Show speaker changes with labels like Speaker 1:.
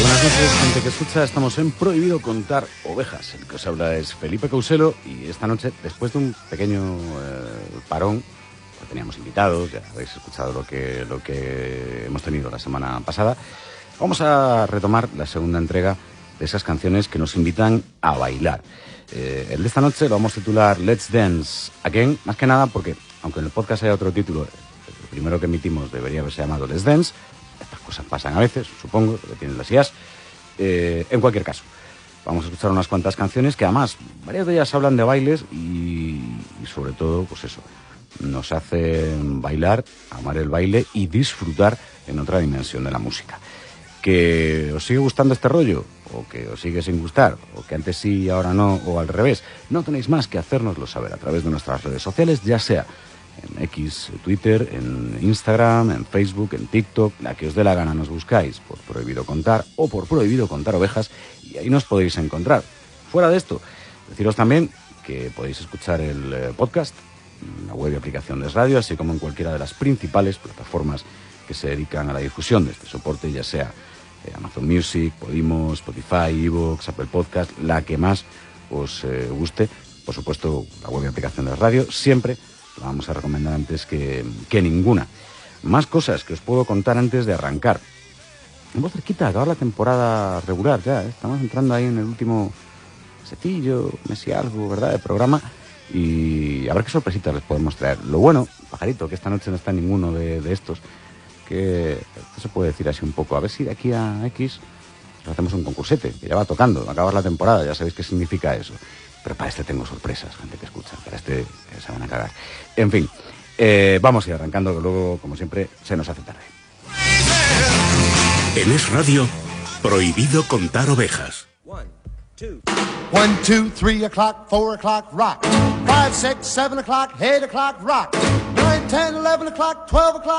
Speaker 1: Buenas noches, gente que escucha. Estamos en Prohibido Contar Ovejas. El que os habla es Felipe Couselo y esta noche, después de un pequeño parón, pues teníamos invitados, ya habéis escuchado lo que hemos tenido la semana pasada, vamos a retomar la segunda entrega de esas canciones que nos invitan a bailar. El de esta noche lo vamos a titular Let's Dance Again, más que nada porque, aunque en el podcast haya otro título, el primero que emitimos debería haberse llamado Let's Dance. Estas cosas pasan a veces, supongo, que tienen las IAs. En cualquier caso, vamos a escuchar unas cuantas canciones que además, varias de ellas hablan de bailes y sobre todo, pues eso, nos hacen bailar, amar el baile y disfrutar en otra dimensión de la música. ¿Que os sigue gustando este rollo? ¿O que os sigue sin gustar? ¿O que antes sí y ahora no? ¿O al revés? No tenéis más que hacérnoslo saber a través de nuestras redes sociales, ya sea en X, Twitter, en Instagram, en Facebook, en TikTok, la que os dé la gana nos buscáis por Prohibido Contar o por Prohibido Contar Ovejas y ahí nos podéis encontrar. Fuera de esto, deciros también que podéis escuchar el podcast en la web y aplicación de Radio, así como en cualquiera de las principales plataformas que se dedican a la difusión de este soporte, ya sea Amazon Music, Podimo, Spotify, iVoox, Apple Podcast, la que más os guste. Por supuesto, la web y aplicación de Radio, siempre la vamos a recomendar antes que ninguna. Más cosas que os puedo contar antes de arrancar. Hemos cerquita de acabar la temporada regular ya, ¿eh? Estamos entrando ahí en el último setillo, mes y algo, ¿verdad?, de programa. Y a ver qué sorpresitas les podemos traer. Lo bueno, pajarito, que esta noche no está ninguno de estos, que esto se puede decir así un poco. A ver si de aquí a X hacemos un concursete, que ya va tocando, acabar la temporada, ya sabéis qué significa eso. Pero para este tengo sorpresas, gente que escucha. Para este se van a cagar. En fin, vamos a ir arrancando, que luego, como siempre, se nos hace tarde.
Speaker 2: En Es Radio, Prohibido Contar Ovejas.
Speaker 3: 1, 2, 3 o'clock, 4 o'clock, rock. 5, 6, 7 o'clock, 8 o'clock, rock. 9, 10, 11 o'clock, 12 o'clock.